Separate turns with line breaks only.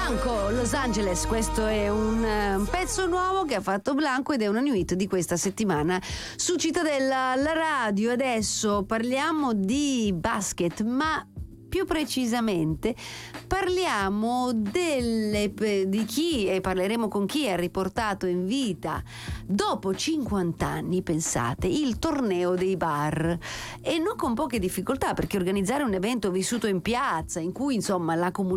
Blanco, Los Angeles, questo è un pezzo nuovo che ha fatto Blanco ed è una new hit di questa settimana su Cittadella, la radio. Adesso parliamo di basket, ma più precisamente parliamo di chi, e parleremo con chi ha riportato in vita dopo 50 anni, pensate, il torneo dei bar, e non con poche difficoltà, perché organizzare un evento vissuto in piazza in cui insomma la comunità